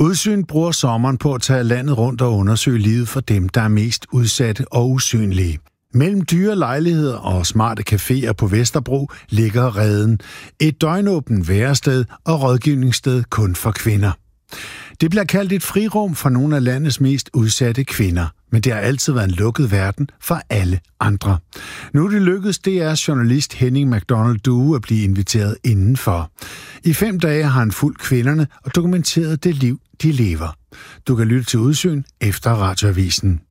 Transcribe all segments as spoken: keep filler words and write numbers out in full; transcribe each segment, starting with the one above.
Udsyn bruger sommeren på at tage landet rundt og undersøge livet for dem, der er mest udsatte og usynlige. Mellem dyre lejligheder og smarte caféer på Vesterbro ligger Reden. Et døgnåbent værested og rådgivningssted kun for kvinder. Det bliver kaldt et frirum for nogle af landets mest udsatte kvinder, men det har altid været en lukket verden for alle andre. Nu er det lykkedes D R's journalist Henning McDonald Due at blive inviteret indenfor. I fem dage har han fulgt kvinderne og dokumenteret det liv, de lever. Du kan lytte til Udsyn efter Radioavisen.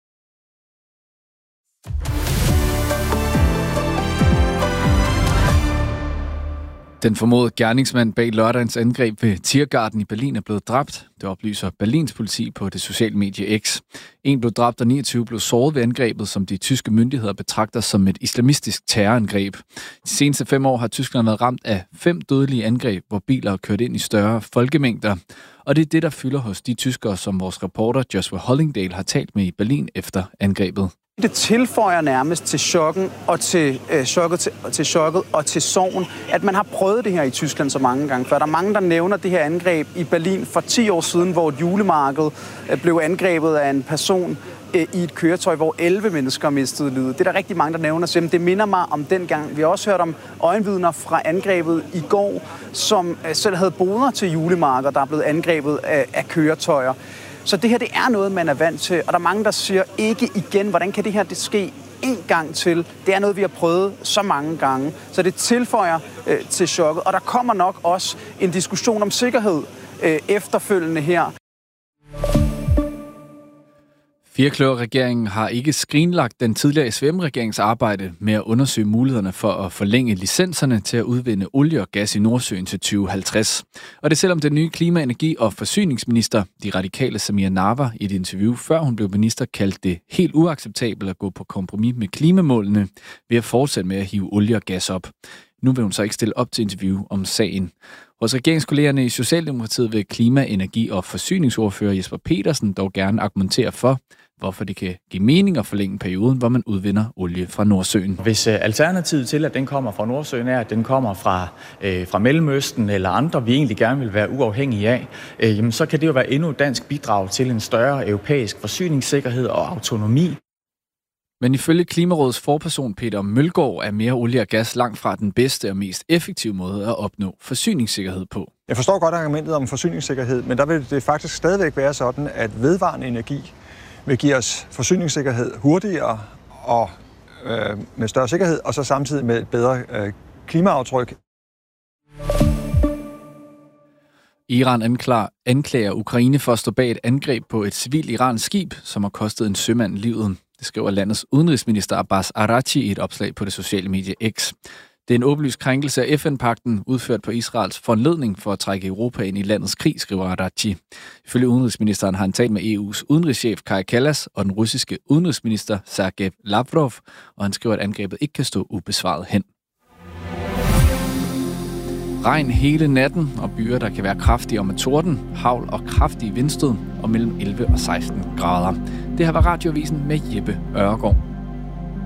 Den formodede gerningsmand bag lørdagens angreb ved Tiergarten i Berlin er blevet dræbt. Det oplyser Berlins politi på det sociale medie X. En blev dræbt, og niogtyve blev såret ved angrebet, som de tyske myndigheder betragter som et islamistisk terrorangreb. De seneste fem år har Tyskland været ramt af fem dødelige angreb, hvor biler er kørt ind i større folkemængder. Og det er det, der fylder hos de tyskere, som vores reporter Joshua Hollingdale har talt med i Berlin efter angrebet. Det tilføjer nærmest til chokken og til, øh, chokket, til, til chokket og til sorgen, at man har prøvet det her i Tyskland så mange gange før. Der er mange, der nævner det her angreb i Berlin for ti år siden, hvor et julemarked øh, blev angrebet af en person øh, i et køretøj, hvor elleve mennesker mistede livet. Det er der rigtig mange, der nævner. Så det minder mig om den gang. Vi har også hørt om øjenvidner fra angrebet i går, som øh, selv havde boder til julemarkeder, der er blevet angrebet af, af køretøjer. Så det her, det er noget, man er vant til, og der er mange, der siger, ikke igen, hvordan kan det her det ske en gang til? Det er noget, vi har prøvet så mange gange, så det tilføjer øh, til chokket, og der kommer nok også en diskussion om sikkerhed øh, efterfølgende her. Firkløver-regeringen har ikke skrinlagt den tidligere S V M-regerings arbejde med at undersøge mulighederne for at forlænge licenserne til at udvinde olie og gas i Nordsøen til tyve halvtreds. Og det er selvom den nye klima-, energi- og forsyningsminister, de radikale Samira Nawa, i et interview før hun blev minister, kaldte det helt uacceptabelt at gå på kompromis med klimamålene ved at fortsætte med at hive olie og gas op. Nu vil hun så ikke stille op til interview om sagen. Hos regeringskollegerne i Socialdemokratiet vil klima-, energi- og forsyningsordfører Jesper Petersen dog gerne argumentere for, hvorfor det kan give mening at forlænge perioden, hvor man udvinder olie fra Nordsøen. Hvis alternativet til, at den kommer fra Nordsøen, er, at den kommer fra, øh, fra Mellemøsten eller andre, vi egentlig gerne vil være uafhængige af, øh, jamen, så kan det jo være endnu et dansk bidrag til en større europæisk forsyningssikkerhed og autonomi. Men ifølge Klimarådets forperson Peter Mølgaard er mere olie og gas langt fra den bedste og mest effektive måde at opnå forsyningssikkerhed på. Jeg forstår godt argumentet om forsyningssikkerhed, men der vil det faktisk stadigvæk være sådan, at vedvarende energi vil give os forsyningssikkerhed hurtigere og øh, med større sikkerhed, og så samtidig med et bedre øh, klimaaftryk. Iran anklager, anklager Ukraine for at stå bag et angreb på et civilt iransk skib, som har kostet en sømand livet. Det skriver landets udenrigsminister Abbas Araghchi i et opslag på det sociale medie X. Det er en åbenlyst krænkelse af F N-pagten, udført på Israels foranledning for at trække Europa ind i landets krig, skriver Araghchi. Ifølge udenrigsministeren har han talt med E U's udenrigschef Kaja Kallas og den russiske udenrigsminister Sergej Lavrov, og han skriver, at angrebet ikke kan stå ubesvaret hen. Regn hele natten og byer, der kan være kraftige og med torden, hagl og kraftige vindstød og mellem elleve og seksten grader. Det her var Radioavisen med Jeppe Øregaard.